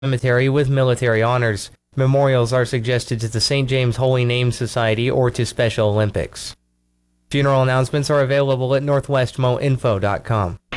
cemetery with military honors. Memorials are suggested to the St. James Holy Name Society or to Special Olympics. Funeral announcements are available at northwestmoinfo.com.